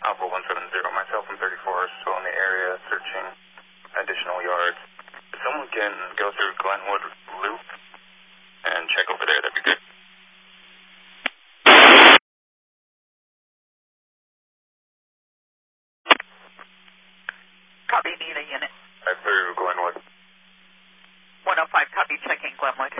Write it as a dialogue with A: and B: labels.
A: Alpha 170, myself and 34 are still in the area searching additional yards. If someone can go through Glenwood Loop and check over there, that'd be good.
B: Copy, need a unit.
A: Through Glenwood.
B: 105, copy, checking Glenwood.